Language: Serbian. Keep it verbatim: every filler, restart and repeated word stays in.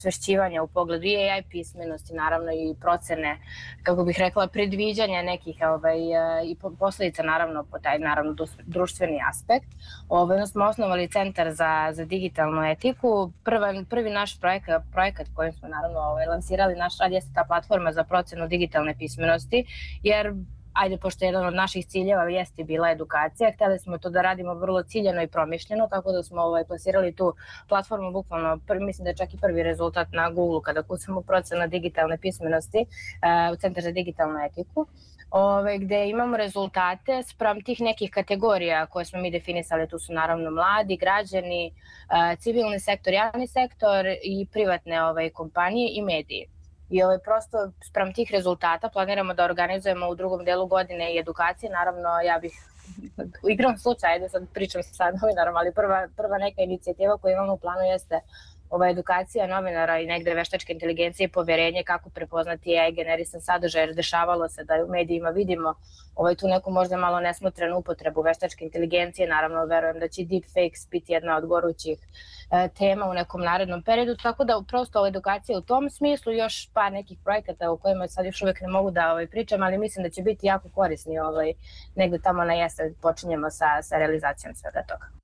osvešćivanja u pogledu i A I pismenosti, naravno i procene, kako bih rekla, predviđanja nekih ovaj, i posledica naravno po taj naravno društveni aspekt. Ovaj, no smo osnovali Centar za, za digitalnu etiku. Prva, prvi naš projekat, projekat kojim smo naravno ovaj, lansirali naš rad jeste ta platforma za procenu digitalne pismenosti, jer ajde, pošto jedan od naših ciljeva jeste bila edukacija, hteli smo to da radimo vrlo ciljano i promišljeno, tako da smo ovaj, plasirali tu platformu bukvalno, prvi, mislim da je čak i prvi rezultat na Google kada kucamo procena digitalne pismenosti uh, u Centar za digitalnu etiku, ove, gde imamo rezultate sprem tih nekih kategorija koje smo mi definisali. Tu su naravno mladi, građani, uh, civilni sektor, javni sektor i privatne ovaj, kompanije i mediji. I ovaj, prosto sprem tih rezultata planiramo da organizujemo u drugom delu godine i edukacije. Naravno, ja bih u igrom slučaja, da sad pričam sa novinarom, ali prva, prva neka inicijativa koju imamo u planu jeste ova edukacija novinara i negde veštačke inteligencije i poverenje kako prepoznati A I generisan sadržaj, jer dešavalo se da u medijima vidimo ovaj, tu neku možda malo nesmotrenu upotrebu veštačke inteligencije. Naravno, verujem da će deepfakes biti jedna od gorućih e, tema u nekom narednom periodu, tako da prosto ova edukacija u tom smislu, još par nekih projekata o kojima sad još uvek ne mogu da ovaj, pričam, ali mislim da će biti jako korisni ovaj, negde tamo na jesen počinjemo sa, sa realizacijom svega toga.